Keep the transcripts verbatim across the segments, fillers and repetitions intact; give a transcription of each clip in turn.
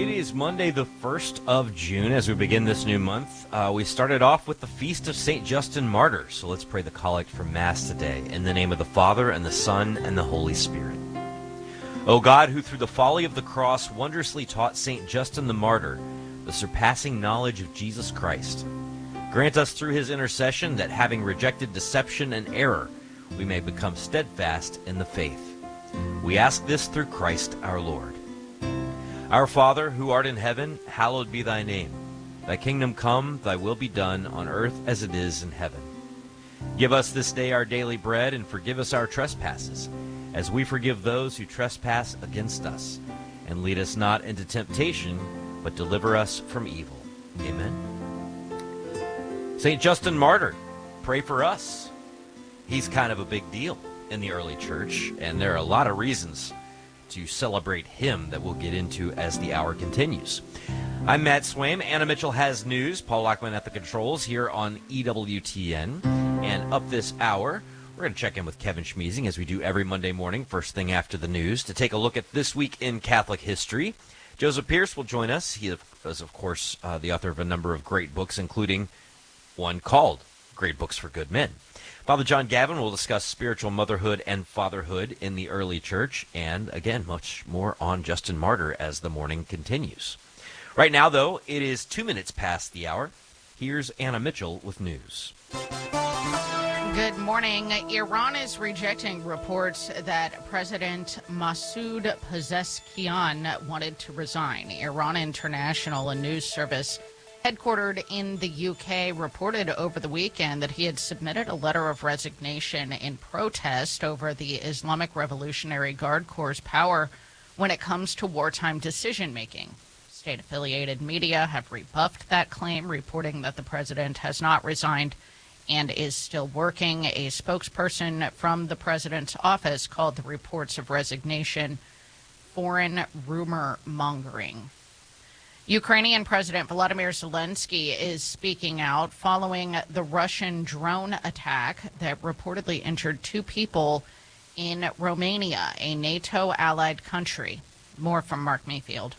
It is Monday, the first of June. As we begin this new month, uh, we started off with the Feast of Saint Justin Martyr. So let's pray the collect for Mass today. In the name of the Father, and the Son, and the Holy Spirit. O God, who through the folly of the cross wondrously taught Saint Justin the Martyr the surpassing knowledge of Jesus Christ, grant us through his intercession that, having rejected deception and error, we may become steadfast in the faith. We ask this through Christ our Lord. Our Father, who art in heaven, hallowed be thy name. Thy kingdom come, thy will be done, on earth as it is in heaven. Give us this day our daily bread, and forgive us our trespasses, as we forgive those who trespass against us. And lead us not into temptation, but deliver us from evil. Amen. Saint Justin Martyr, pray for us. He's kind of a big deal in the early church, and there are a lot of reasons to celebrate him that we'll get into as the hour continues. I'm Matt Swaim. Anna Mitchell has news. Paul Lockman at the controls here on E W T N. And up this hour, we're going to check in with Kevin Schmiesing, as we do every Monday morning, first thing after the news, to take a look at this week in Catholic history. Joseph Pierce will join us. He is, of course, uh, the author of a number of great books, including one called Great Books for Good Men. Father John Gavin will discuss spiritual motherhood and fatherhood in the early church, and again, much more on Justin Martyr as the morning continues. Right now, though, it is two minutes past the hour. Here's Anna Mitchell with news. Good morning. Iran is rejecting reports that President Masoud Pezeshkian wanted to resign. Iran International, a news service headquartered in the U K, reported over the weekend that he had submitted a letter of resignation in protest over the Islamic Revolutionary Guard Corps' power when it comes to wartime decision-making. State-affiliated media have rebuffed that claim, reporting that the president has not resigned and is still working. A spokesperson from the president's office called the reports of resignation foreign rumor mongering. Ukrainian President Volodymyr Zelensky is speaking out following the Russian drone attack that reportedly injured two people in Romania, a NATO allied country. More from Mark Mayfield.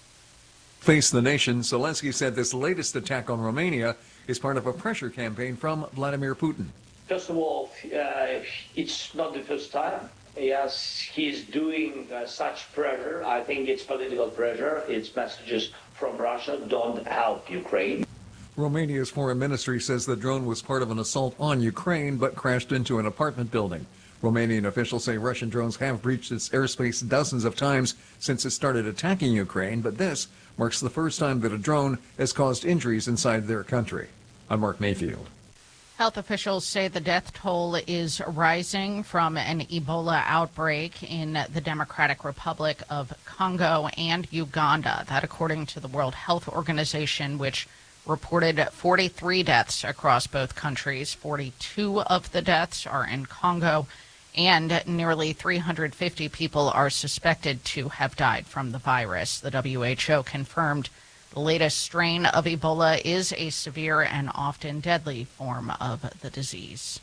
Face the Nation, Zelensky said this latest attack on Romania is part of a pressure campaign from Vladimir Putin. First of all, uh, it's not the first time. Yes, he's doing uh, such pressure. I think it's political pressure. It's messages from Russia, don't help Ukraine. Romania's foreign ministry says the drone was part of an assault on Ukraine, but crashed into an apartment building. Romanian officials say Russian drones have breached its airspace dozens of times since it started attacking Ukraine, but this marks the first time that a drone has caused injuries inside their country. I'm Mark Mayfield. Health officials say the death toll is rising from an Ebola outbreak in the Democratic Republic of Congo and Uganda. That, according to the World Health Organization, which reported forty-three deaths across both countries. forty-two of the deaths are in Congo, and nearly three hundred fifty people are suspected to have died from the virus. The W H O confirmed the latest strain of Ebola is a severe and often deadly form of the disease.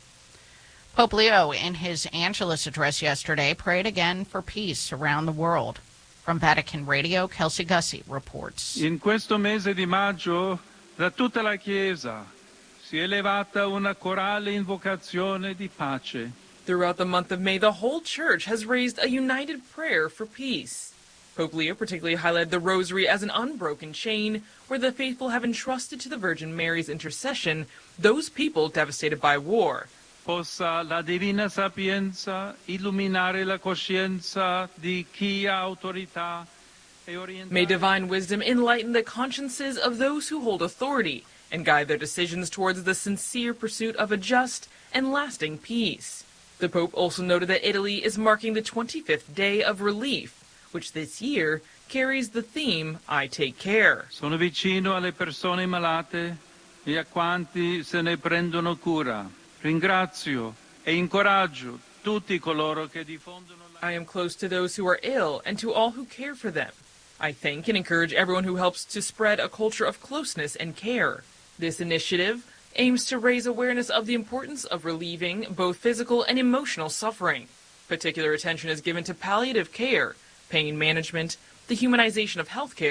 Pope Leo, in his Angelus address yesterday, prayed again for peace around the world. From Vatican Radio, Kelsey Gussie reports. In questo mese di maggio, da tutta la Chiesa si è elevata una corale invocazione di pace. Throughout the month of May, the whole Church has raised a united prayer for peace. Pope Leo particularly highlighted the Rosary as an unbroken chain where the faithful have entrusted to the Virgin Mary's intercession those people devastated by war. Possa la divina sapienza illuminare la coscienza di chi ha autorità e orientare. May divine wisdom enlighten the consciences of those who hold authority and guide their decisions towards the sincere pursuit of a just and lasting peace. The Pope also noted that Italy is marking the twenty-fifth day of relief, which this year carries the theme, I Take Care. Sono vicino alle persone malate e a quanti se ne prendono cura. Ringrazio e incoraggio tutti coloro che diffondono la... I am close to those who are ill and to all who care for them. I thank and encourage everyone who helps to spread a culture of closeness and care. This initiative aims to raise awareness of the importance of relieving both physical and emotional suffering. Particular attention is given to palliative care, pain management, the humanization of healthcare,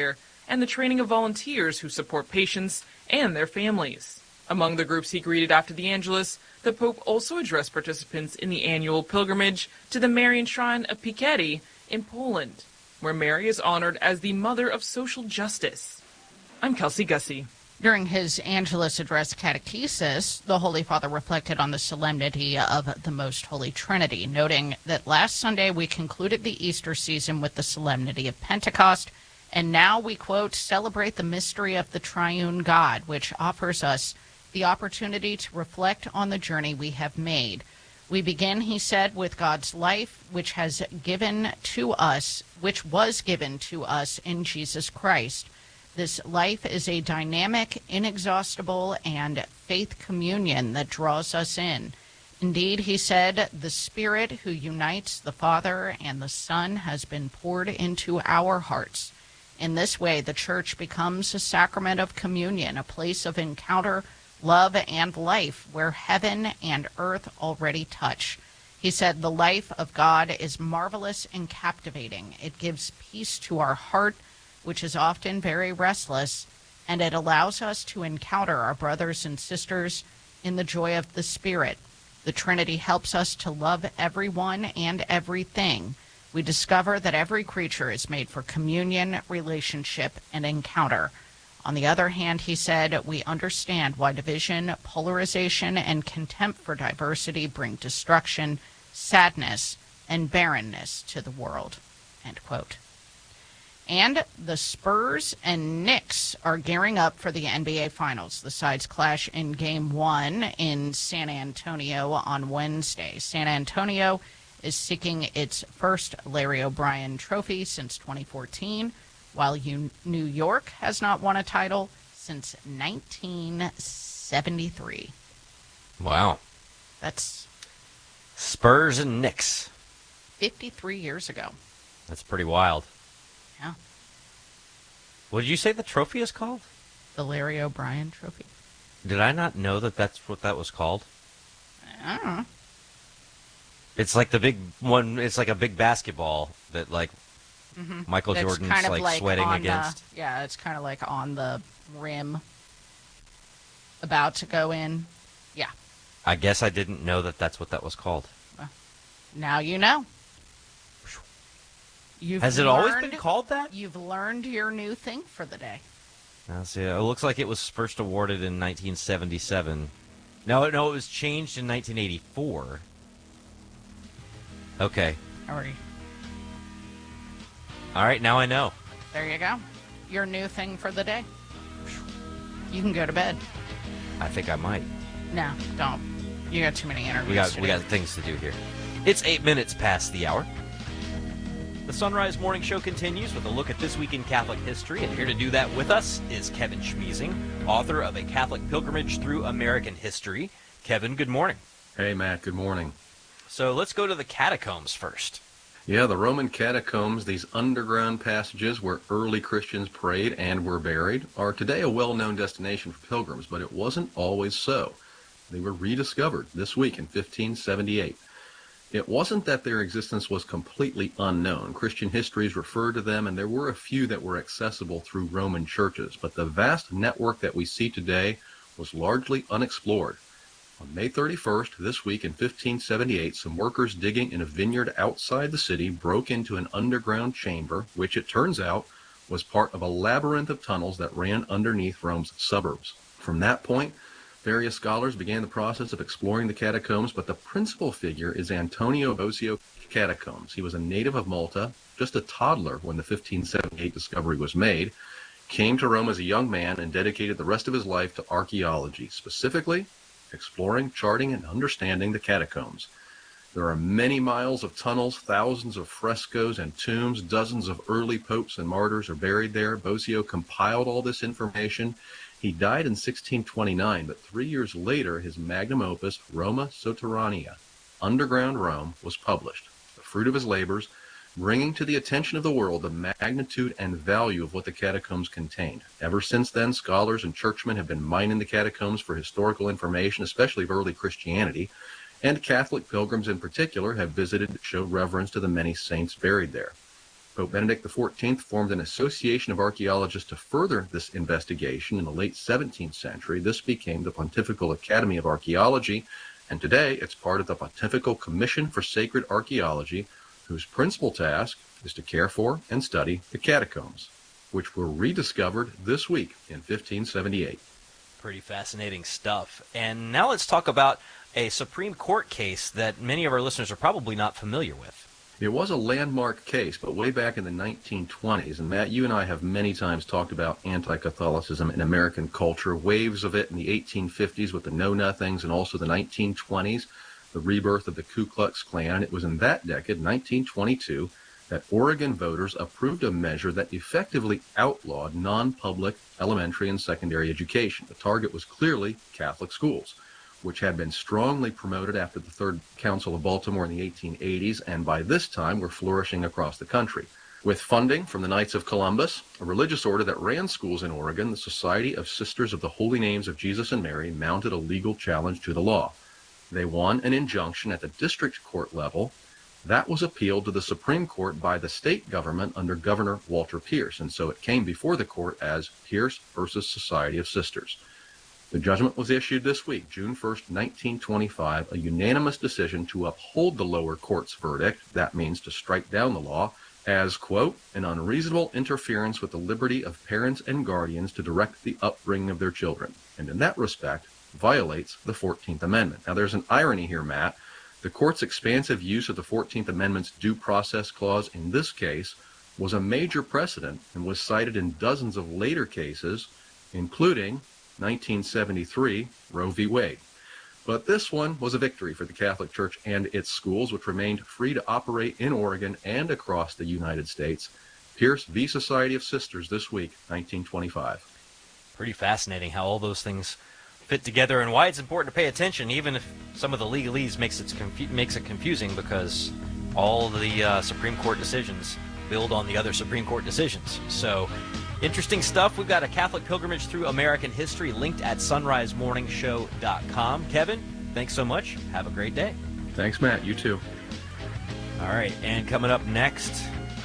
and the training of volunteers who support patients and their families. Among the groups he greeted after the Angelus, the Pope also addressed participants in the annual pilgrimage to the Marian Shrine of Piketty in Poland, where Mary is honored as the Mother of Social Justice. I'm Kelsey Gussie. During his Angelus Address catechesis, the Holy Father reflected on the solemnity of the Most Holy Trinity, noting that last Sunday we concluded the Easter season with the solemnity of Pentecost, and now we, quote, celebrate the mystery of the triune God, which offers us the opportunity to reflect on the journey we have made. We begin, he said, with God's life, which has given to us, which was given to us in Jesus Christ. This life is a dynamic, inexhaustible, and faith communion that draws us in. Indeed, he said, the Spirit who unites the Father and the Son has been poured into our hearts. In this way, the Church becomes a sacrament of communion, a place of encounter, love, and life, where heaven and earth already touch. He said, the life of God is marvelous and captivating. It gives peace to our heart, which is often very restless, and it allows us to encounter our brothers and sisters in the joy of the Spirit. The Trinity helps us to love everyone and everything. We discover that every creature is made for communion, relationship, and encounter. On the other hand, he said, we understand why division, polarization, and contempt for diversity bring destruction, sadness, and barrenness to the world. End quote. And the Spurs and Knicks are gearing up for the N B A Finals. The sides clash in Game one in San Antonio on Wednesday. San Antonio is seeking its first Larry O'Brien trophy since twenty fourteen, while New York has not won a title since nineteen seventy-three. Wow. That's Spurs and Knicks. fifty-three years ago. That's pretty wild. Yeah. What did you say the trophy is called? The Larry O'Brien trophy. Did I not know that that's what that was called? I don't know. It's like the big one. It's like a big basketball that like Mm-hmm. Michael It's Jordan's kind of like, like sweating on against. The, yeah, it's kind of like on the rim, about to go in. Yeah. I guess I didn't know that that's what that was called. Well, now you know. You've Has it learned, always been called that? You've learned your new thing for the day. Now, see, it looks like it was first awarded in nineteen seventy-seven. No, no, it was changed in nineteen eighty-four. Okay. Already. All right, now I know. There you go. Your new thing for the day. You can go to bed. I think I might. No, don't. You got too many interviews. We got to we do. got things to do here. It's eight minutes past the hour. The Sunrise Morning Show continues with a look at this week in Catholic history, and here to do that with us is Kevin Schmiesing, author of A Catholic Pilgrimage Through American History. Kevin, good morning. Hey, Matt, good morning. So let's go to the catacombs first. Yeah, the Roman catacombs, these underground passages where early Christians prayed and were buried, are today a well-known destination for pilgrims, but it wasn't always so. They were rediscovered this week in fifteen seventy-eight. It wasn't that their existence was completely unknown. Christian histories refer to them, and there were a few that were accessible through Roman churches, but the vast network that we see today was largely unexplored. On May thirty-first, this week in fifteen seventy-eight, some workers digging in a vineyard outside the city broke into an underground chamber, which it turns out was part of a labyrinth of tunnels that ran underneath Rome's suburbs. From that point, various scholars began the process of exploring the catacombs, but the principal figure is Antonio Bosio Catacombs. He was a native of Malta, just a toddler when the fifteen seventy-eight discovery was made, came to Rome as a young man, and dedicated the rest of his life to archaeology, specifically exploring, charting, and understanding the catacombs. There are many miles of tunnels, thousands of frescoes and tombs, dozens of early popes and martyrs are buried there. Bosio compiled all this information. He died in sixteen twenty-nine, but three years later, his magnum opus, Roma Sotterranea, Underground Rome, was published, the fruit of his labors, bringing to the attention of the world the magnitude and value of what the catacombs contained. Ever since then, scholars and churchmen have been mining the catacombs for historical information, especially of early Christianity, and Catholic pilgrims in particular have visited to show reverence to the many saints buried there. Pope Benedict the fourteenth formed an association of archaeologists to further this investigation in the late seventeenth century. This became the Pontifical Academy of Archaeology, and today it's part of the Pontifical Commission for Sacred Archaeology, whose principal task is to care for and study the catacombs, which were rediscovered this week in fifteen seventy-eight. Pretty fascinating stuff. And now let's talk about a Supreme Court case that many of our listeners are probably not familiar with. It was a landmark case, but way back in the nineteen twenties, and Matt, you and I have many times talked about anti-Catholicism in American culture, waves of it in the eighteen fifties with the Know-Nothings, and also the nineteen twenties, the rebirth of the Ku Klux Klan. And it was in that decade, nineteen twenty-two, that Oregon voters approved a measure that effectively outlawed non-public elementary and secondary education. The target was clearly Catholic schools, which had been strongly promoted after the Third Council of Baltimore in the eighteen eighties, and by this time were flourishing across the country. With funding from the Knights of Columbus, a religious order that ran schools in Oregon, the Society of Sisters of the Holy Names of Jesus and Mary mounted a legal challenge to the law. They won an injunction at the district court level. That was appealed to the Supreme Court by the state government under Governor Walter Pierce, and so it came before the court as Pierce versus Society of Sisters. The judgment was issued this week, June first, nineteen twenty-five, a unanimous decision to uphold the lower court's verdict, that means to strike down the law, as, quote, an unreasonable interference with the liberty of parents and guardians to direct the upbringing of their children, and in that respect, violates the fourteenth Amendment. Now, there's an irony here, Matt. The court's expansive use of the fourteenth Amendment's due process clause in this case was a major precedent and was cited in dozens of later cases, including nineteen seventy-three, Roe v. Wade. But this one was a victory for the Catholic Church and its schools, which remained free to operate in Oregon and across the United States. Pierce v. Society of Sisters this week, nineteen twenty-five. Pretty fascinating how all those things fit together and why it's important to pay attention, even if some of the legalese makes it, confu- makes it confusing, because all the uh, Supreme Court decisions build on the other Supreme Court decisions. So, interesting stuff. We've got a Catholic pilgrimage through American history linked at sunrise morning show dot com. Kevin, thanks so much. Have a great day. Thanks, Matt. You too. All right, and coming up next,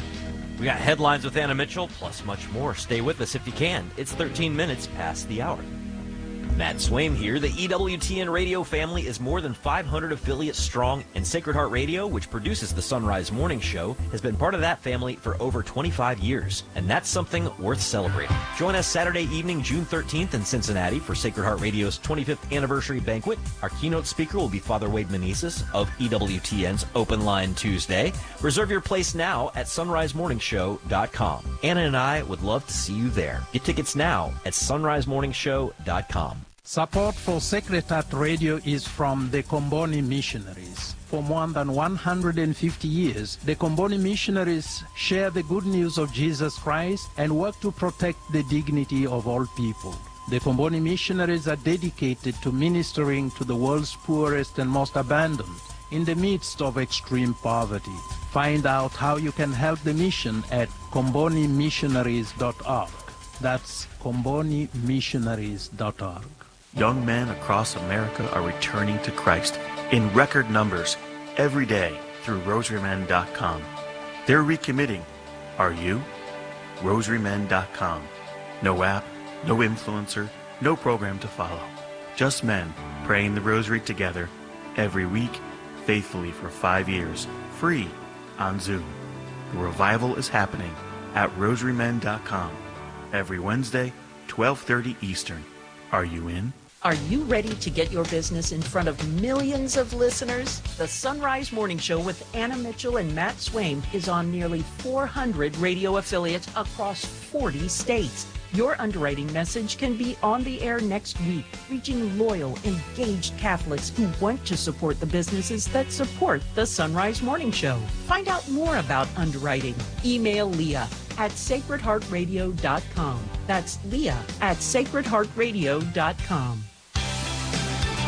we got headlines with Anna Mitchell, plus much more. Stay with us if you can. It's thirteen minutes past the hour. Matt Swaim here. The E W T N radio family is more than five hundred affiliates strong, and Sacred Heart Radio, which produces the Sunrise Morning Show, has been part of that family for over twenty-five years, and that's something worth celebrating. Join us Saturday evening, June thirteenth in Cincinnati for Sacred Heart Radio's twenty-fifth anniversary banquet. Our keynote speaker will be Father Wade Meneses of E W T N's Open Line Tuesday. Reserve your place now at sunrise morning show dot com. Anna and I would love to see you there. Get tickets now at sunrise morning show dot com. Support for Sacred Heart Radio is from the Comboni Missionaries. For more than one hundred fifty years, the Comboni Missionaries share the good news of Jesus Christ and work to protect the dignity of all people. The Comboni Missionaries are dedicated to ministering to the world's poorest and most abandoned in the midst of extreme poverty. Find out how you can help the mission at comboni missionaries dot org. That's comboni missionaries dot org. Young men across America are returning to Christ in record numbers every day through rosary men dot com. They're recommitting. Are you? rosary men dot com. No app, no influencer, no program to follow. Just men praying the rosary together every week, faithfully for five years, free on Zoom. The revival is happening at rosary men dot com every Wednesday, twelve thirty Eastern. Are you in? Are you ready to get your business in front of millions of listeners? The Sunrise Morning Show with Anna Mitchell and Matt Swaim is on nearly four hundred radio affiliates across forty states. Your underwriting message can be on the air next week, reaching loyal, engaged Catholics who want to support the businesses that support the Sunrise Morning Show. Find out more about underwriting. Email Leah at sacred heart radio dot com. That's Leah at sacred heart radio dot com.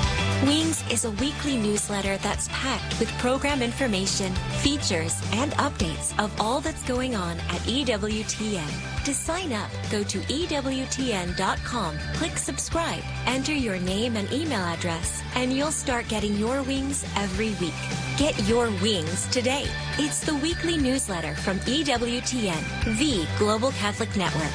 Wings is a weekly newsletter that's packed with program information, features, and updates of all that's going on at E W T N. To sign up, go to E W T N dot com, click subscribe, enter your name and email address, and you'll start getting your wings every week. Get your wings today. It's the weekly newsletter from E W T N, the Global Catholic Network.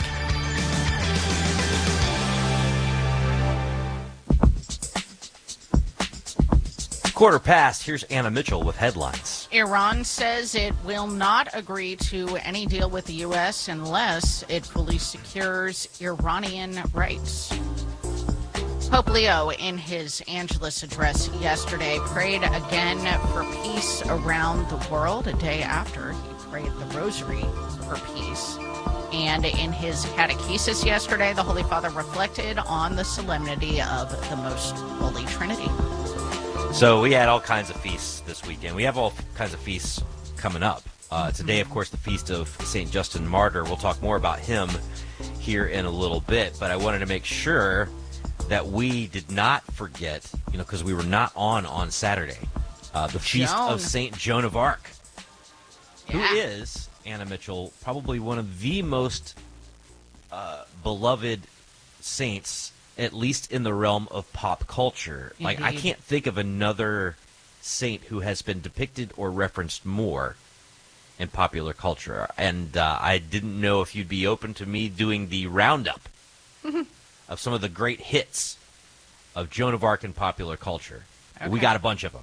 Quarter past, here's Anna Mitchell with headlines. Iran says it will not agree to any deal with the U S unless it fully secures Iranian rights. Pope Leo, in his Angelus address yesterday, prayed again for peace around the world a day after he prayed the Rosary for peace. And in his catechesis yesterday, the Holy Father reflected on the solemnity of the Most Holy Trinity. So we had all kinds of feasts this weekend. We have all kinds of feasts coming up. Uh, today, of course, the feast of Saint Justin Martyr. We'll talk more about him here in a little bit, but I wanted to make sure that we did not forget, you know, because we were not on on Saturday, uh, the feast Joan. of Saint Joan of Arc, Yeah. who is, Anna Mitchell, probably one of the most uh, beloved saints, at least in the realm of pop culture. Like, I Indeed. can't think of another saint who has been depicted or referenced more in popular culture. And uh, I didn't know if you'd be open to me doing the roundup of some of the great hits of Joan of Arc in popular culture. We Okay. got a bunch of them.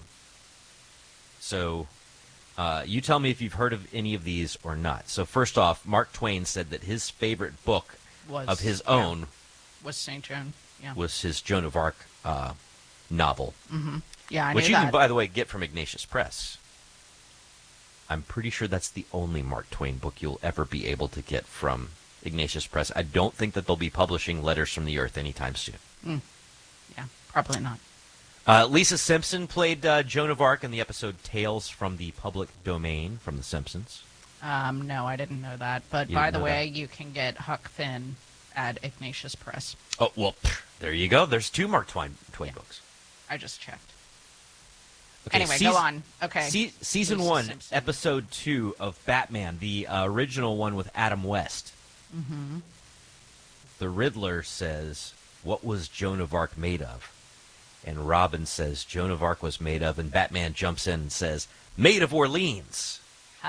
So uh, you tell me if you've heard of any of these or not. So first off, Mark Twain said that his favorite book Was, of his yeah, own was Saint Joan. Yeah. was his Joan of Arc uh, novel, Mm-hmm. Yeah, I which knew you that. can, by the way, get from Ignatius Press. I'm pretty sure that's the only Mark Twain book you'll ever be able to get from Ignatius Press. I don't think that they'll be publishing Letters from the Earth anytime soon. Mm. Yeah, probably not. Uh, Lisa Simpson played uh, Joan of Arc in the episode Tales from the Public Domain from The Simpsons. Um, no, I didn't know that. But You by didn't the know way, you can get Huck Finn at Ignatius Press. Oh, well, pff, there you go. There's two Mark Twain, Twain Yeah. books. I just checked. Okay, Anyway, season, go on. Okay. Se- season Lisa one, Simpson. episode two of Batman, the uh, original one with Adam West. Mm-hmm. The Riddler says, "What was Joan of Arc made of?" And Robin says, "Joan of Arc was made of," and Batman jumps in and says, "Made of Orleans."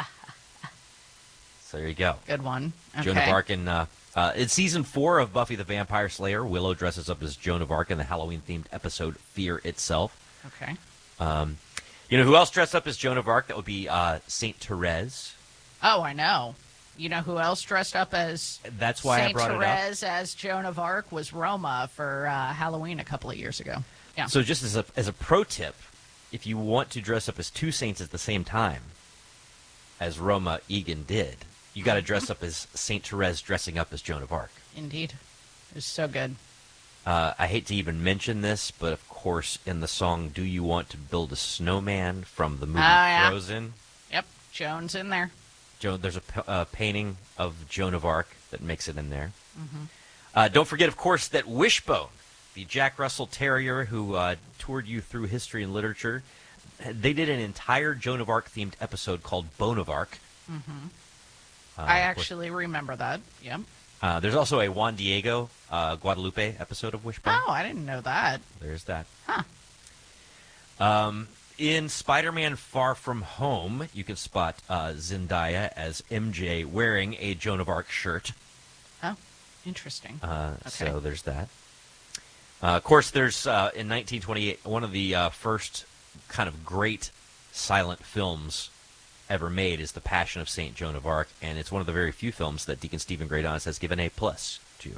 So there you go. Good one. Okay. Joan of Arc in, uh, uh, in season four of Buffy the Vampire Slayer, Willow dresses up as Joan of Arc in the Halloween-themed episode Fear Itself. Okay. Um, you know who else dressed up as Joan of Arc? That would be uh, Saint Therese. Oh, I know. You know who else dressed up as That's why Saint I brought Therese as Joan of Arc was Roma for uh, Halloween a couple of years ago. Yeah. it up. So just as a, as a pro tip, if you want to dress up as two saints at the same time, as Roma Egan did, you got to dress up as Saint Therese dressing up as Joan of Arc. Indeed. It was so good. Uh, I hate to even mention this, but of course, in the song "Do You Want to Build a Snowman" from the movie Oh, yeah. Frozen, Yep. Joan's in there. Joan, there's a p- uh, painting of Joan of Arc that makes it in there. Mm-hmm. Uh, don't forget, of course, that Wishbone, the Jack Russell Terrier who uh, toured you through history and literature, they did an entire Joan of Arc themed episode called Bone of Arc. Mm-hmm. Uh, I of course- actually remember that. Yep. Uh, there's also a Juan Diego uh, Guadalupe episode of Wishbone. Oh, I didn't know that. There's that. Huh. Um, in Spider-Man Far From Home, you can spot uh, Zendaya as M J wearing a Joan of Arc shirt. Oh, interesting. Uh, Okay. So there's that. Uh, of course, there's uh, in nineteen twenty-eight, one of the uh, first kind of great silent films ever made is The Passion of Saint Joan of Arc, and it's one of the very few films that Deacon Stephen Greydonis has given A plus to.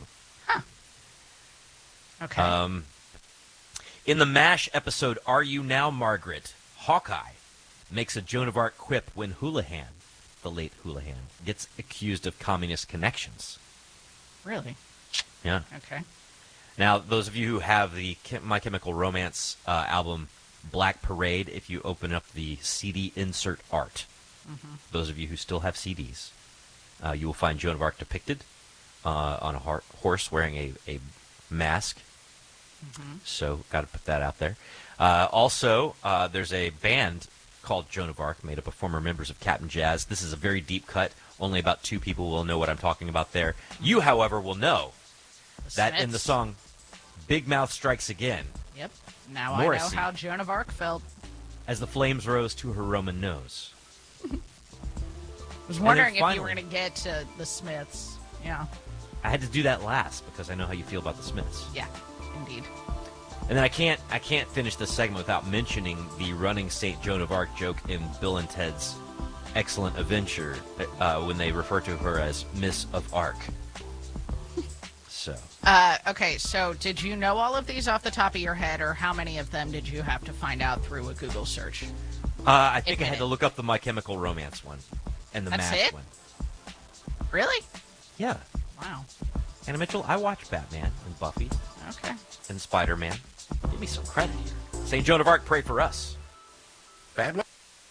Okay. Um, in the MASH episode Are You Now, Margaret?, Hawkeye makes a Joan of Arc quip when Houlihan, the late Houlihan, gets accused of communist connections. Really? Yeah. Okay. Now, those of you who have the Chem- My Chemical Romance uh, album Black Parade, if you open up the C D insert art, Mm-hmm. those of you who still have C Ds, uh, you will find Joan of Arc depicted uh, on a har- horse wearing a, a mask. Mm-hmm. So, got to put that out there. Uh, also, uh, there's a band called Joan of Arc, made up of former members of Captain Jazz. This is a very deep cut. Only about two people will know what I'm talking about there. You, however, will know The that Smiths. in the song Big Mouth Strikes Again, Yep. Now Morrissey. I know how Joan of Arc felt. as the flames rose to her Roman nose. I was wondering if you finally- were going to get to the Smiths. Yeah. I had to do that last because I know how you feel about the Smiths. Yeah, indeed. And then I can't I can't finish this segment without mentioning the running Saint Joan of Arc joke in Bill and Ted's Excellent Adventure uh, when they refer to her as Miss of Arc. So. Uh, okay, so did you know all of these off the top of your head, or how many of them did you have to find out through a Google search? Uh, I think I had Admit to it. look up the My Chemical Romance one and the That's MASH it? one. Really? Yeah. Wow. Anna Mitchell, I watched Batman and Buffy Okay. and Spider-Man. Give me some credit here. Saint Joan of Arc, pray for us. Batman?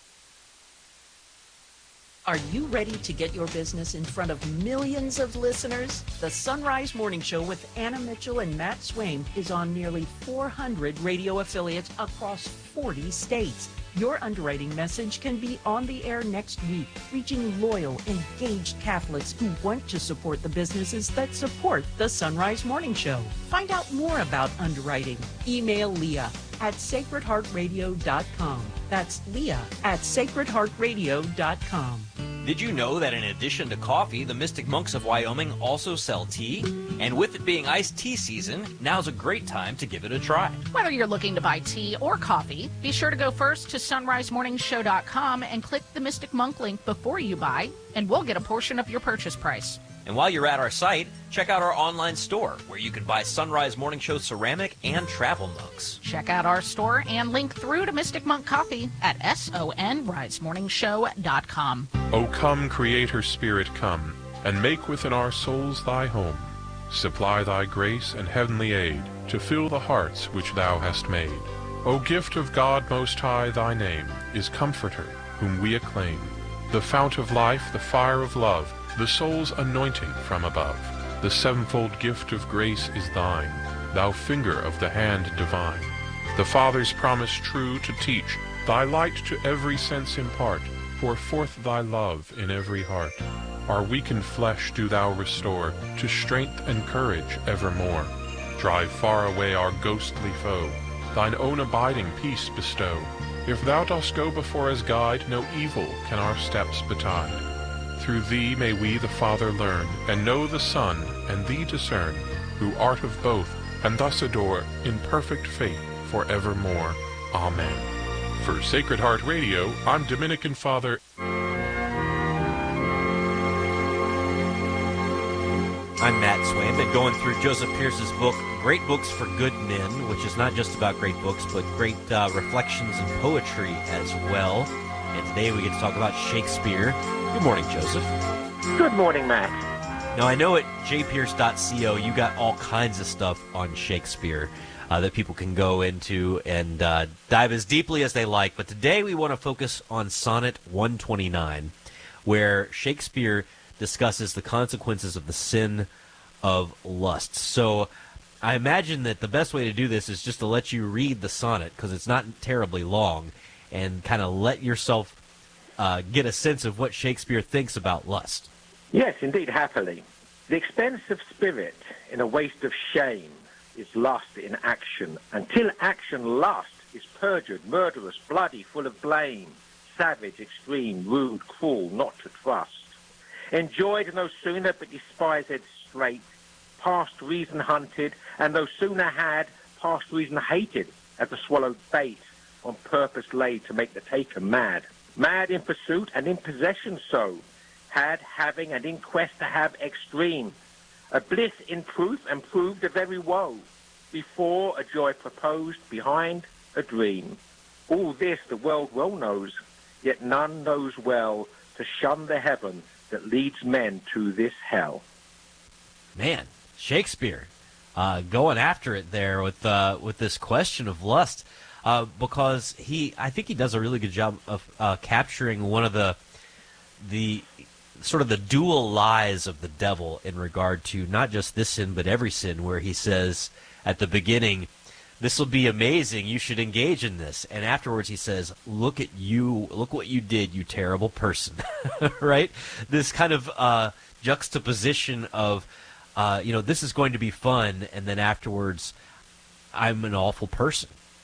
Are you ready to get your business in front of millions of listeners? The Sunrise Morning Show with Anna Mitchell and Matt Swaim is on nearly four hundred radio affiliates across forty states. Your underwriting message can be on the air next week, reaching loyal, engaged Catholics who want to support the businesses that support the Sunrise Morning Show. Find out more about underwriting. Email Leah at sacred heart radio dot com. That's Leah at sacred heart radio dot com. Did you know that in addition to coffee, the Mystic Monks of Wyoming also sell tea? And with it being iced tea season, now's a great time to give it a try. Whether you're looking to buy tea or coffee, be sure to go first to sunrise morning show dot com and click the Mystic Monk link before you buy, and we'll get a portion of your purchase price. And while you're at our site, check out our online store, where you can buy Sunrise Morning Show ceramic and travel mugs. Check out our store and link through to Mystic Monk Coffee at sunrise morning show dot com. O come, Creator Spirit, come, and make within our souls thy home. Supply thy grace and heavenly aid to fill the hearts which thou hast made. O gift of God Most High, thy name is Comforter, whom we acclaim. The fount of life, the fire of love, the soul's anointing from above. The sevenfold gift of grace is thine, thou finger of the hand divine. The Father's promise true to teach, thy light to every sense impart. Pour forth thy love in every heart. Our weakened flesh do thou restore, to strength and courage evermore. Drive far away our ghostly foe, thine own abiding peace bestow. If thou dost go before as guide, no evil can our steps betide. Through thee may we the Father learn, and know the Son, and thee discern, who art of both, and thus adore, in perfect faith forevermore. Amen. For Sacred Heart Radio, I'm Dominican Father. I'm Matt Swaim. Been going through Joseph Pierce's book, Great Books for Good Men, which is not just about great books, but great uh, reflections and poetry as well. And today we get to talk about Shakespeare. Good morning, Joseph. Good morning, Matt. Now, I know at j pierce dot co you got all kinds of stuff on Shakespeare uh, that people can go into and uh, dive as deeply as they like. But today we want to focus on Sonnet one twenty-nine, where Shakespeare discusses the consequences of the sin of lust. So I imagine that the best way to do this is just to let you read the sonnet, because it's not terribly long, and kind of let yourself uh, get a sense of what Shakespeare thinks about lust. Yes, indeed, happily. The expense of spirit in a waste of shame is lust in action, until action lust is perjured, murderous, bloody, full of blame, savage, extreme, rude, cruel, not to trust. Enjoyed no sooner, but despised straight, past reason hunted, and no sooner had, past reason hated, as the swallowed bait, on purpose laid to make the taker mad. Mad in pursuit and in possession so, had, having, and in quest to have extreme, a bliss in proof and proved a very woe, before a joy proposed, behind a dream. All this the world well knows, yet none knows well to shun the heaven that leads men to this hell. Man, Shakespeare uh, going after it there with uh, with this question of lust, uh, because he, I think he does a really good job of uh, capturing one of the the sort of the dual lies of the devil in regard to not just this sin but every sin, where he says at the beginning this will be amazing. You should engage in this. And afterwards he says, look at you. Look what you did, you terrible person. Right? This kind of uh, juxtaposition of, uh, you know, this is going to be fun. And then afterwards, I'm an awful person.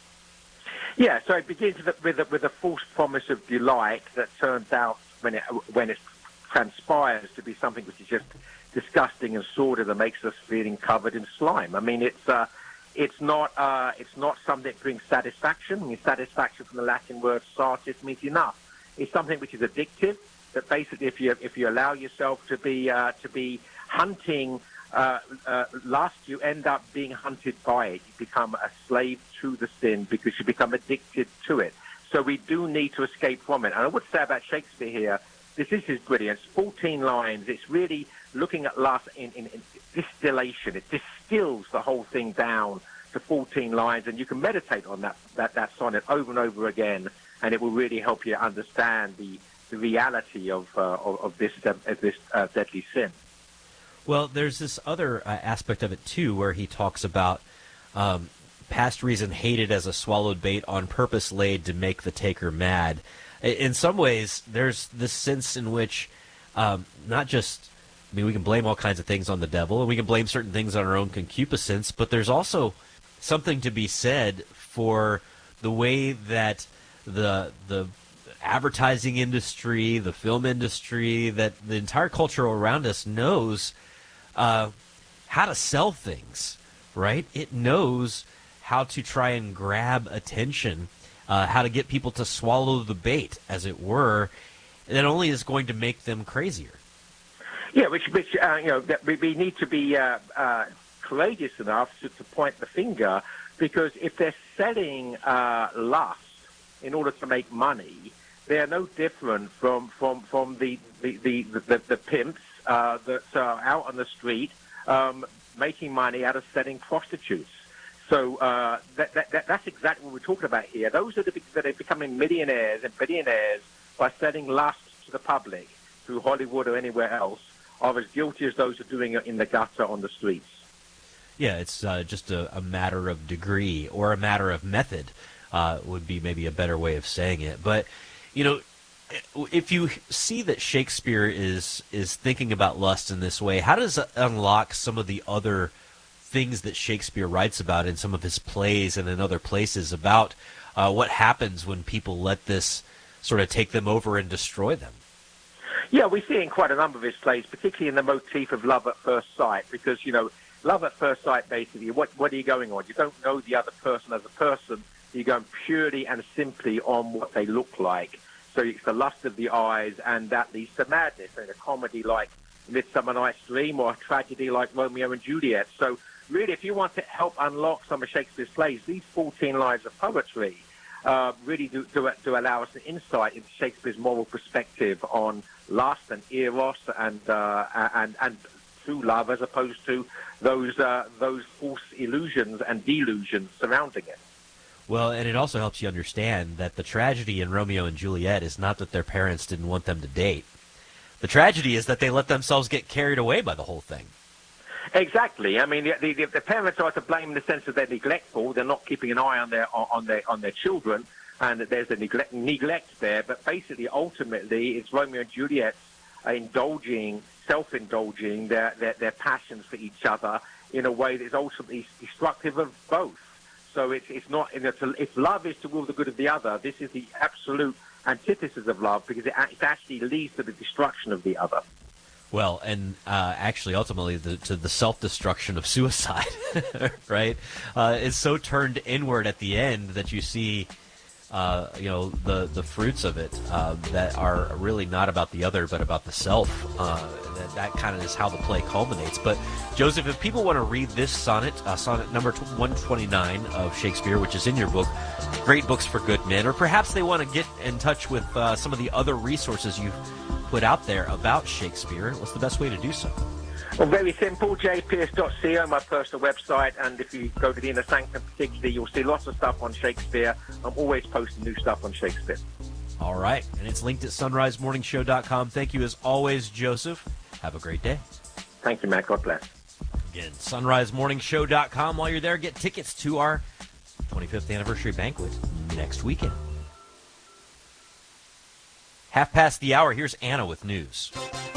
Yeah, so it begins with a, with a, with a false promise of delight that turns out, when it, when it transpires, to be something which is just disgusting and sordid that makes us feeling covered in slime. I mean, it's... Uh, It's not. Uh, it's not something that brings satisfaction. I mean, satisfaction from the Latin word "satis" means enough. It's something which is addictive. That basically, if you if you allow yourself to be uh, to be hunting uh, uh, lust, you end up being hunted by it. You become a slave to the sin because you become addicted to it. So we do need to escape from it. And I would say about Shakespeare here, this is his brilliance. fourteen lines. It's really looking at lust in, in, in distillation. It distills the whole thing down to fourteen lines, and you can meditate on that, that, that sonnet over and over again, and it will really help you understand the, the reality of, uh, of, of this, uh, of this uh, deadly sin. Well, there's this other uh, aspect of it, too, where he talks about um, past reason hated as a swallowed bait on purpose laid to make the taker mad. In some ways, there's this sense in which um, not just... I mean, we can blame all kinds of things on the devil, and we can blame certain things on our own concupiscence, but there's also something to be said for the way that the the advertising industry, the film industry, that the entire culture around us knows uh, how to sell things, right? It knows how to try and grab attention, uh, how to get people to swallow the bait, as it were, that only is going to make them crazier. Yeah, which, which uh, you know, that we, we need to be uh, uh, courageous enough to, to point the finger, because if they're selling uh, lust in order to make money, they are no different from from from the the the, the, the pimps uh, that are out on the street um, making money out of selling prostitutes. So uh, that, that, that that's exactly what we're talking about here. Those are the that are becoming millionaires and billionaires by selling lust to the public through Hollywood or anywhere else, are as guilty as those who are doing it in the gutter on the streets. Yeah, it's uh, just a, a matter of degree, or a matter of method, uh, would be maybe a better way of saying it. But, you know, if you see that Shakespeare is is thinking about lust in this way, how does it unlock some of the other things that Shakespeare writes about in some of his plays and in other places about uh, what happens when people let this sort of take them over and destroy them? Yeah, we see it in quite a number of his plays, particularly in the motif of love at first sight, because, you know, love at first sight, basically, what, what are you going on? You don't know the other person as a person. You're going purely and simply on what they look like. So it's the lust of the eyes, and that leads to madness in a comedy like Midsummer Night's Dream or a tragedy like Romeo and Juliet. So really, if you want to help unlock some of Shakespeare's plays, these fourteen lines of poetry uh, really do, do, do allow us an insight into Shakespeare's moral perspective on lust and eros and uh, and and true love, as opposed to those uh, those false illusions and delusions surrounding it. Well, and it also helps you understand that the tragedy in Romeo and Juliet is not that their parents didn't want them to date. The tragedy is that they let themselves get carried away by the whole thing. Exactly. I mean, the, the, the parents are to blame in the sense that they're neglectful. They're not keeping an eye on their on their on their children, and that there's a neglect, neglect there. But basically, ultimately, it's Romeo and Juliet uh, indulging, self-indulging their, their their passions for each other in a way that is ultimately destructive of both. So it's it's not. If love is to will the good of the other, this is the absolute antithesis of love, because it, it actually leads to the destruction of the other. Well, and uh, actually, ultimately, the, to the self-destruction of suicide, right? Uh, it's so turned inward at the end that you see, uh, you know, the, the fruits of it uh, that are really not about the other, but about the self. Uh, that, that kind of is how the play culminates. But, Joseph, if people want to read this sonnet, uh, sonnet number one twenty-nine of Shakespeare, which is in your book, Great Books for Good Men, or perhaps they want to get in touch with uh, some of the other resources you've put out there about Shakespeare, what's the best way to do so? Well, very simple, j pierce dot co, my personal website, and if you go to the Inner Sanctum particularly, you'll see lots of stuff on Shakespeare. I'm always posting new stuff on Shakespeare. All right, and it's linked at sunrise morning show dot com. Thank you as always, Joseph. Have a great day. Thank you, Matt. God bless. Again, sunrise morning show dot com. While you're there, get tickets to our twenty-fifth anniversary banquet next weekend. Half past the hour, here's Anna with news.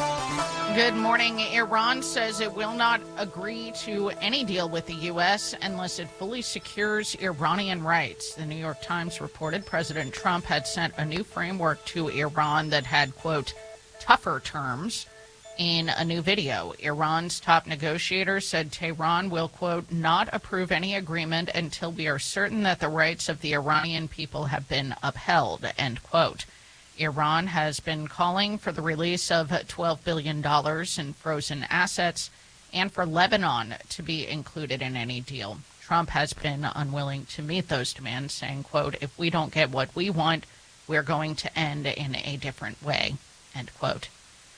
Good morning. Iran says it will not agree to any deal with the U S unless it fully secures Iranian rights. The New York Times reported President Trump had sent a new framework to Iran that had, quote, tougher terms. In a new video, Iran's top negotiator said Tehran will, quote, not approve any agreement until we are certain that the rights of the Iranian people have been upheld, end quote. Iran has been calling for the release of twelve billion dollars in frozen assets and for Lebanon to be included in any deal. Trump has been unwilling to meet those demands, saying, quote, if we don't get what we want, we're going to end in a different way, end quote.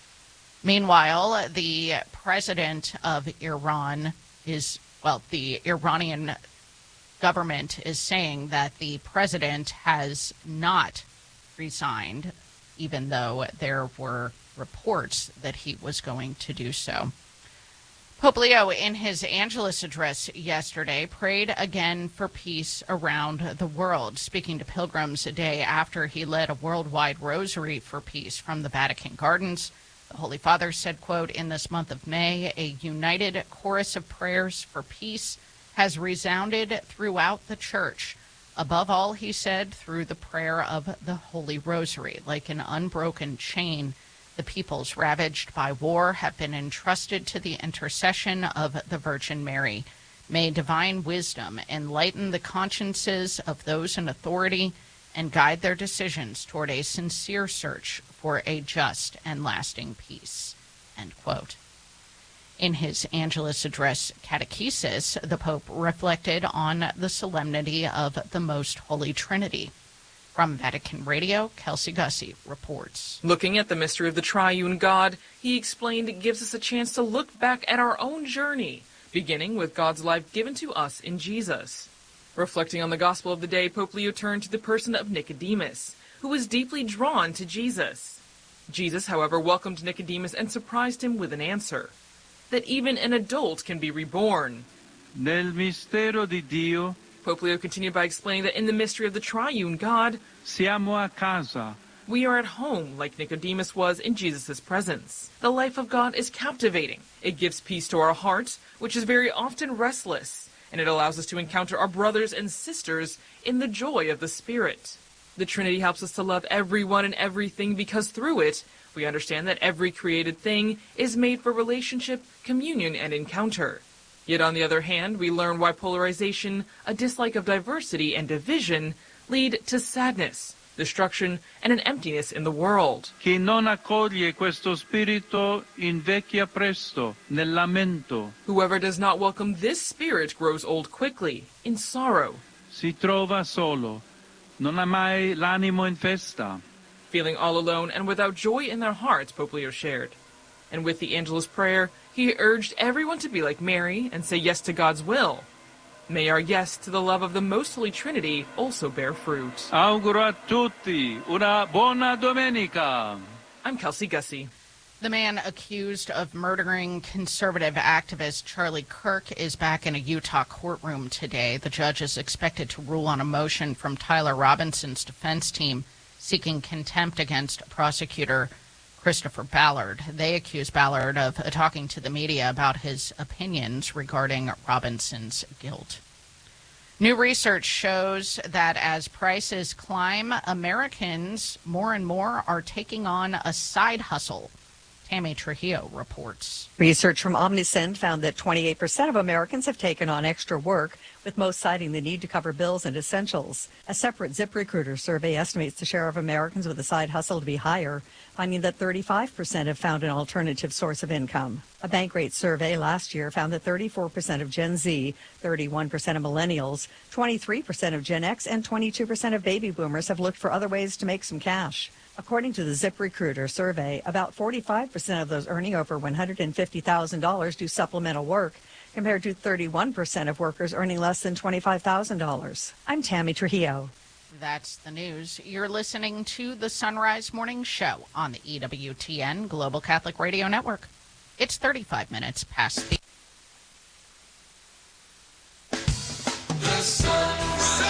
Meanwhile, the president of Iran is, well, the Iranian government is saying that the president has not resigned, even though there were reports that he was going to do so. Pope Leo, in his Angelus address yesterday, prayed again for peace around the world, speaking to pilgrims a day after he led a worldwide rosary for peace from the Vatican Gardens. The Holy Father said, quote, in this month of May, a united chorus of prayers for peace has resounded throughout the Church. Above all, he said, through the prayer of the Holy Rosary, like an unbroken chain, the peoples ravaged by war have been entrusted to the intercession of the Virgin Mary. May divine wisdom enlighten the consciences of those in authority and guide their decisions toward a sincere search for a just and lasting peace, end quote. In his Angelus address catechesis, the Pope reflected on the solemnity of the Most Holy Trinity. From Vatican Radio, Kelsey Gussie reports. Looking at the mystery of the triune God, he explained it gives us a chance to look back at our own journey, beginning with God's life given to us in Jesus. Reflecting on the gospel of the day, Pope Leo turned to the person of Nicodemus, who was deeply drawn to Jesus. Jesus, however, welcomed Nicodemus and surprised him with an answer. That even an adult can be reborn. Nel mistero di Dio, Pope Leo continued by explaining that in the mystery of the triune God, siamo a casa. We are at home, like Nicodemus was in Jesus' presence. The life of God is captivating. It gives peace to our hearts, which is very often restless, and it allows us to encounter our brothers and sisters in the joy of the Spirit. The Trinity helps us to love everyone and everything because through it, we understand that every created thing is made for relationship, communion, and encounter. Yet on the other hand, we learn why polarization, a dislike of diversity, and division lead to sadness, destruction, and an emptiness in the world. Chi non accoglie questo spirito invecchia presto, nel lamento. Whoever does not welcome this spirit grows old quickly, in sorrow. Si trova solo, non ha mai l'animo in festa. Feeling all alone and without joy in their hearts, Pope Leo shared. And with the Angelus prayer, he urged everyone to be like Mary and say yes to God's will. May our yes to the love of the Most Holy Trinity also bear fruit. Auguro a tutti una buona domenica. I'm Kelsey Gussie. The man accused of murdering conservative activist Charlie Kirk is back in a Utah courtroom today. The judge is expected to rule on a motion from Tyler Robinson's defense team seeking contempt against prosecutor Christopher Ballard. They accuse Ballard of talking to the media about his opinions regarding Robinson's guilt. New research shows that as prices climb, Americans more and more are taking on a side hustle. Tammy Trujillo reports. Research from Omnisend found that twenty-eight percent of Americans have taken on extra work, with most citing the need to cover bills and essentials. A separate ZipRecruiter survey estimates the share of Americans with a side hustle to be higher, finding that thirty-five percent have found an alternative source of income. A Bankrate survey last year found that thirty-four percent of Gen Z, thirty-one percent of millennials, twenty-three percent of Gen X, and twenty-two percent of baby boomers have looked for other ways to make some cash. According to the ZipRecruiter survey, about forty-five percent of those earning over one hundred fifty thousand dollars do supplemental work, compared to thirty-one percent of workers earning less than twenty-five thousand dollars. I'm Tammy Trujillo. That's the news. You're listening to the Sunrise Morning Show on the E W T N Global Catholic Radio Network. It's thirty-five minutes past the... The sunrise.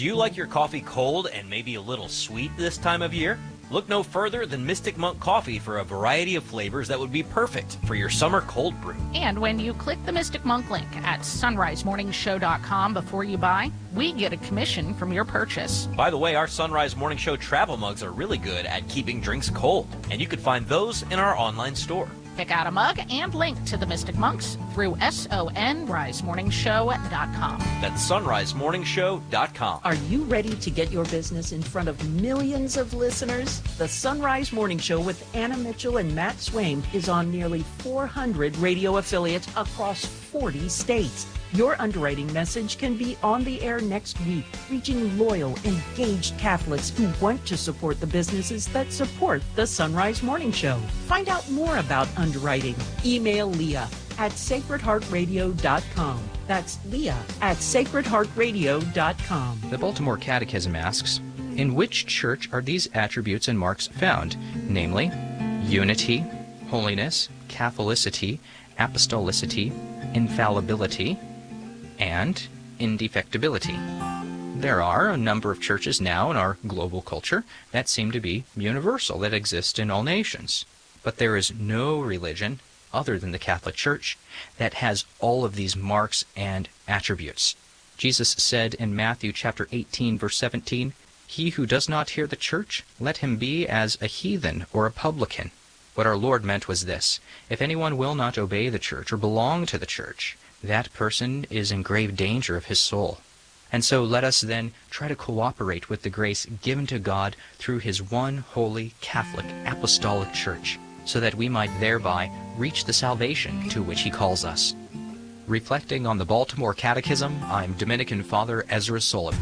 Do you like your coffee cold and maybe a little sweet this time of year? Look no further than Mystic Monk Coffee for a variety of flavors that would be perfect for your summer cold brew. And when you click the Mystic Monk link at sunrise morning show dot com before you buy, we get a commission from your purchase. By the way, our Sunrise Morning Show travel mugs are really good at keeping drinks cold, and you can find those in our online store. Pick out a mug and link to the Mystic Monks through sunrise morning show dot com. That's sunrise morning show dot com. Are you ready to get your business in front of millions of listeners? The Sunrise Morning Show with Anna Mitchell and Matt Swaim is on nearly four hundred radio affiliates across forty states. Your underwriting message can be on the air next week, reaching loyal, engaged Catholics who want to support the businesses that support the Sunrise Morning Show. Find out more about underwriting. Email Leah at sacred heart radio dot com. That's Leah at sacred heart radio dot com. The Baltimore Catechism asks, in which church are these attributes and marks found? Namely, unity, holiness, Catholicity, apostolicity, infallibility, and indefectibility. There are a number of churches now in our global culture that seem to be universal, that exist in all nations. But there is no religion other than the Catholic Church that has all of these marks and attributes. Jesus said in Matthew chapter eighteen, verse seventeen, "He who does not hear the church, let him be as a heathen or a publican." What our Lord meant was this: if anyone will not obey the church or belong to the church, that person is in grave danger of his soul. And so let us then try to cooperate with the grace given to God through his one holy Catholic Apostolic Church, so that we might thereby reach the salvation to which he calls us. Reflecting on the Baltimore Catechism, I'm Dominican Father Ezra Sullivan.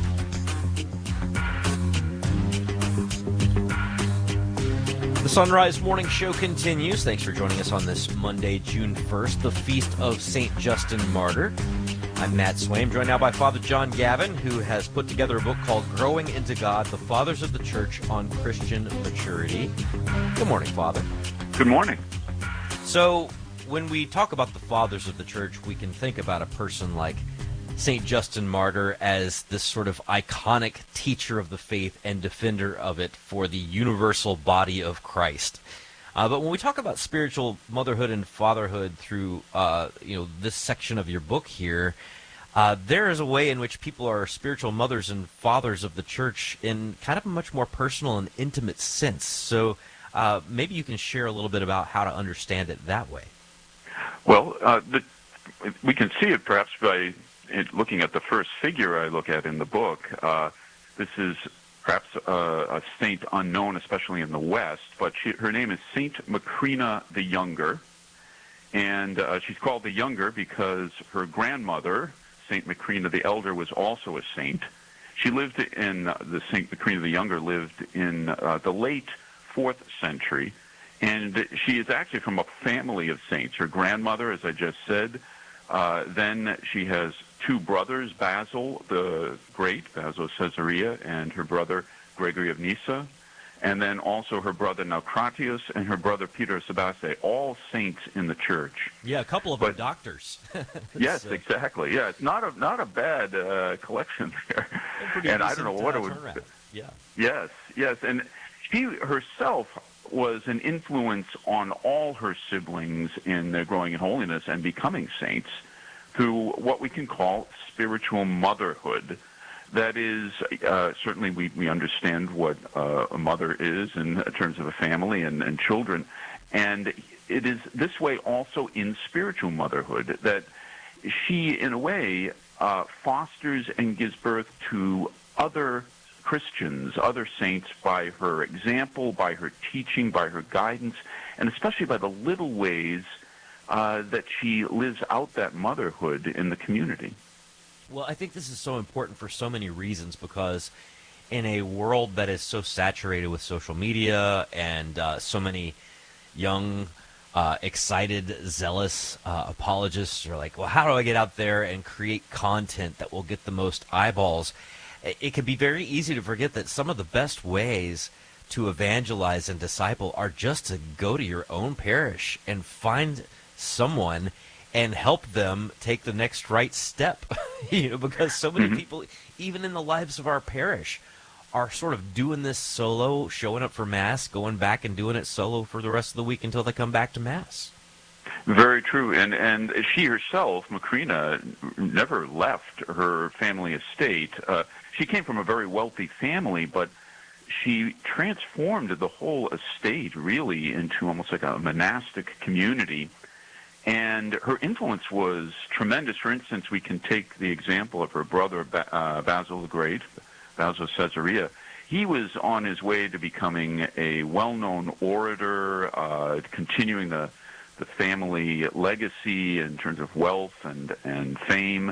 The Sunrise Morning Show continues. Thanks for joining us on this Monday, June first, the Feast of Saint Justin Martyr. I'm Matt Swaim, joined now by Father John Gavin, who has put together a book called Growing into God, the Fathers of the Church on Christian Maturity. Good morning, Father. Good morning. So, when we talk about the Fathers of the Church, we can think about a person like Saint Justin Martyr as this sort of iconic teacher of the faith and defender of it for the universal body of Christ. Uh, but when we talk about spiritual motherhood and fatherhood through uh, you know this section of your book here, uh, there is a way in which people are spiritual mothers and fathers of the church in kind of a much more personal and intimate sense. So uh, maybe you can share a little bit about how to understand it that way. Well, uh, the, we can see it perhaps by looking at the first figure I look at in the book. Uh, this is perhaps a, a saint unknown, especially in the West, but she, her name is Saint Macrina the Younger, and uh, she's called the Younger because her grandmother, Saint Macrina the Elder, was also a saint. She lived in, uh, the Saint Macrina the Younger lived in uh, the late fourth century, and she is actually from a family of saints. Her grandmother, as I just said, uh, then she has two brothers, Basil the Great, Basil of Caesarea, and her brother Gregory of Nyssa, and then also her brother Naucratius and her brother Peter of Sebaste, all saints in the church. Yeah, a couple of but, them doctors. yes, uh, exactly. Yeah, it's not a not a bad uh, collection there. And I don't know what uh, it would. turnaround. Yeah. Yes, yes, and she herself was an influence on all her siblings in their growing in holiness and becoming saints, through what we can call spiritual motherhood. That is, uh, certainly we, we understand what uh, a mother is in terms of a family and, and children, and it is this way also in spiritual motherhood, that she, in a way, uh, fosters and gives birth to other Christians, other saints, by her example, by her teaching, by her guidance, and especially by the little ways Uh, that she lives out that motherhood in the community. Well, I think this is so important for so many reasons, because in a world that is so saturated with social media and uh, so many young, uh, excited, zealous uh, apologists are like, well, how do I get out there and create content that will get the most eyeballs? It can be very easy to forget that some of the best ways to evangelize and disciple are just to go to your own parish and find someone and help them take the next right step. You know, because so many mm-hmm. people, even in the lives of our parish, are sort of doing this solo, showing up for Mass, going back and doing it solo for the rest of the week until they come back to Mass. Very true. And and she herself, Macrina, never left her family estate. Uh, she came from a very wealthy family, but she transformed the whole estate really into almost like a monastic community. And her influence was tremendous. For instance, we can take the example of her brother, uh, Basil the Great, Basil of Caesarea. He was on his way to becoming a well-known orator, uh, continuing the the family legacy in terms of wealth and, and fame.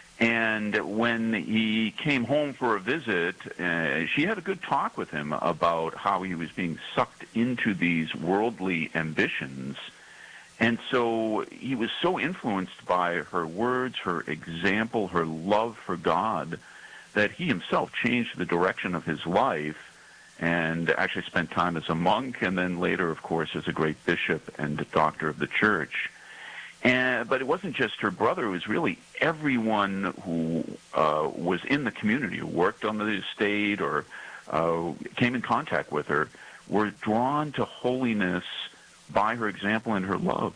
And when he came home for a visit, uh, she had a good talk with him about how he was being sucked into these worldly ambitions. And so he was so influenced by her words, her example, her love for God, that he himself changed the direction of his life and actually spent time as a monk, and then later, of course, as a great bishop and doctor of the church. And, but it wasn't just her brother. It was really everyone who uh, was in the community, who worked on the estate or uh, came in contact with her, were drawn to holiness by her example and her love.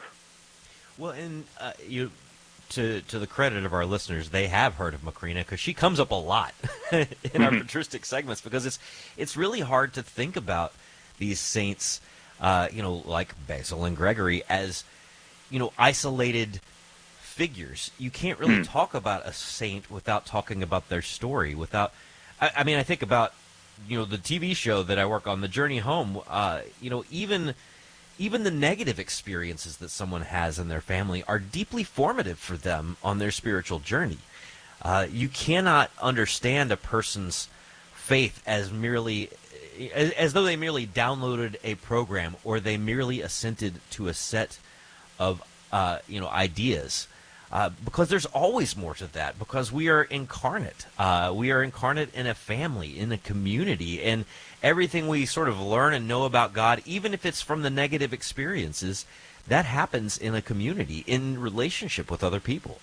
Well, and uh, you... To, to the credit of our listeners, they have heard of Macrina because she comes up a lot in mm-hmm. our patristic segments, because it's it's really hard to think about these saints, uh, you know, like Basil and Gregory, as, you know, isolated figures. You can't really mm. talk about a saint without talking about their story. Without, I, I mean, I think about, you know, the T V show that I work on, The Journey Home. Uh, you know, even. Even the negative experiences that someone has in their family are deeply formative for them on their spiritual journey. Uh, you cannot understand a person's faith as merely, as, as though they merely downloaded a program or they merely assented to a set of, uh, you know, ideas. Uh, because there's always more to that, because we are incarnate. Uh, we are incarnate in a family, in a community, and everything we sort of learn and know about God, even if it's from the negative experiences, that happens in a community, in relationship with other people.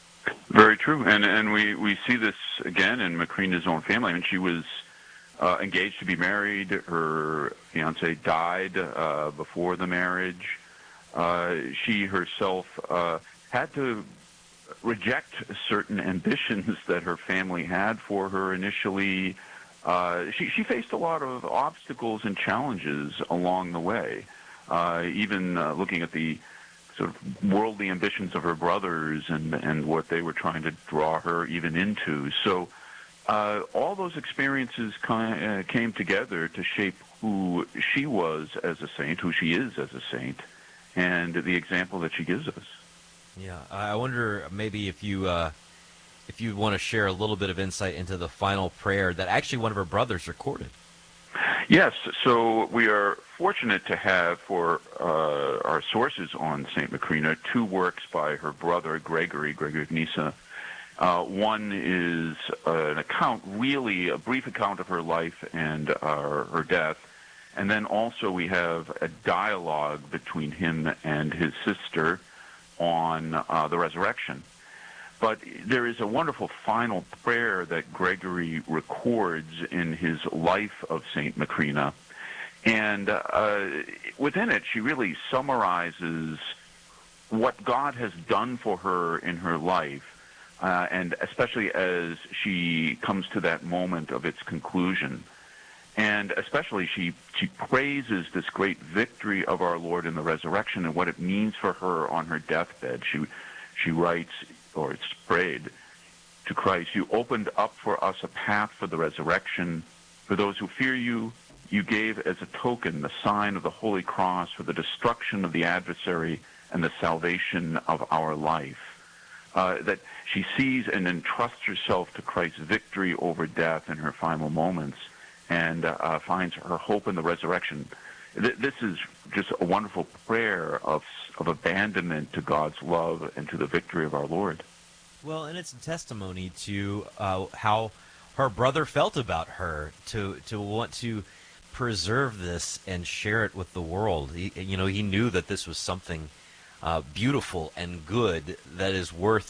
Very true, and and we, we see this again in Macrina's own family. I mean, she was uh, engaged to be married. Her fiancé died uh, before the marriage. Uh, she herself uh, had to reject certain ambitions that her family had for her initially. Uh, she, she faced a lot of obstacles and challenges along the way, uh, even uh, looking at the sort of worldly ambitions of her brothers and, and what they were trying to draw her even into. So uh, all those experiences kind uh, came together to shape who she was as a saint, who she is as a saint, and the example that she gives us. Yeah, I wonder maybe if you uh, if you want to share a little bit of insight into the final prayer that actually one of her brothers recorded. Yes, so we are fortunate to have for uh, our sources on Saint Macrina two works by her brother Gregory, Gregory of Nyssa. Uh, one is uh, an account, really a brief account of her life and uh, her death, and then also we have a dialogue between him and his sister on uh, the resurrection. But there is a wonderful final prayer that Gregory records in his life of Saint Macrina. And uh, within it, she really summarizes what God has done for her in her life, uh, and especially as she comes to that moment of its conclusion. And especially she, she praises this great victory of our Lord in the resurrection and what it means for her on her deathbed. She, she writes, or it's prayed to Christ, "You opened up for us a path for the resurrection. For those who fear you, you gave as a token the sign of the Holy Cross for the destruction of the adversary and the salvation of our life." Uh, that she sees and entrusts herself to Christ's victory over death in her final moments, and uh, finds her hope in the resurrection. Th- this is just a wonderful prayer of of abandonment to God's love and to the victory of our Lord. Well, and it's a testimony to uh, how her brother felt about her, to to want to preserve this and share it with the world. He, you know, he knew that this was something uh, beautiful and good that is worth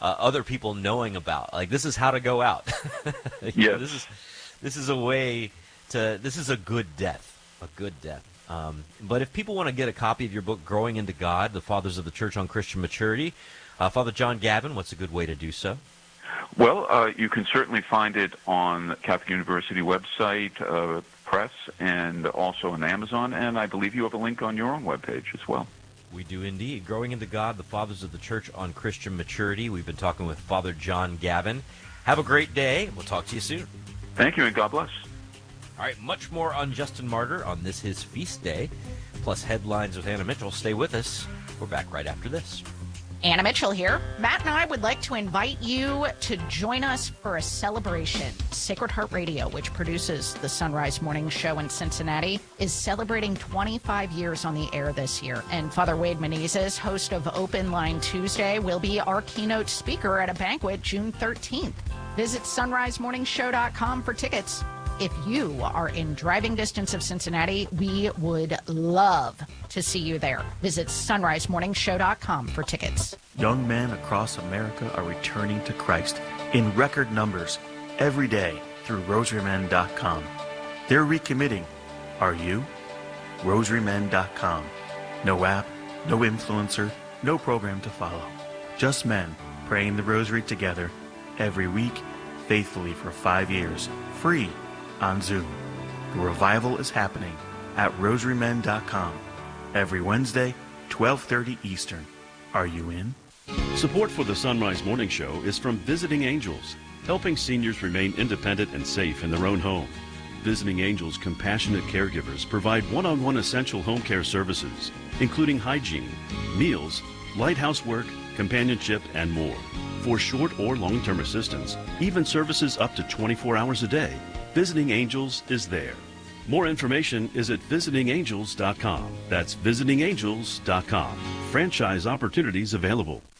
uh, other people knowing about. Like, this is how to go out. Yeah. This is this is a way to. This is a good death. A good death. Um, but if people want to get a copy of your book, Growing into God, The Fathers of the Church on Christian Maturity, uh, Father John Gavin, what's a good way to do so? Well, uh, you can certainly find it on the Catholic University website, uh, press, and also on Amazon, and I believe you have a link on your own webpage as well. We do indeed. Growing into God, The Fathers of the Church on Christian Maturity. We've been talking with Father John Gavin. Have a great day. We'll talk to you soon. Thank you, and God bless. All right, much more on Justin Martyr on this his feast day, plus headlines with Anna Mitchell. Stay with us. We're back right after this. Anna Mitchell here. Matt and I would like to invite you to join us for a celebration. Sacred Heart Radio, which produces the Sunrise Morning Show in Cincinnati, is celebrating twenty-five years on the air this year. And Father Wade Menezes, host of Open Line Tuesday, will be our keynote speaker at a banquet June thirteenth. Visit sunrise morning show dot com for tickets. If you are in driving distance of Cincinnati, we would love to see you there. Visit sunrise morning show dot com for tickets. Young men across America are returning to Christ in record numbers every day through rosary men dot com. They're recommitting. Are you? rosary men dot com. No app, no influencer, no program to follow. Just men praying the rosary together every week, faithfully for five years, free on Zoom. The revival is happening at rosary men dot com every Wednesday, twelve thirty Eastern. Are you in? Support for the Sunrise Morning Show is from Visiting Angels, helping seniors remain independent and safe in their own home. Visiting Angels compassionate caregivers provide one-on-one essential home care services, including hygiene, meals, light housework, companionship, and more. For short or long-term assistance, even services up to twenty-four hours a day, Visiting Angels is there. More information is at visiting angels dot com. That's visiting angels dot com. Franchise opportunities available.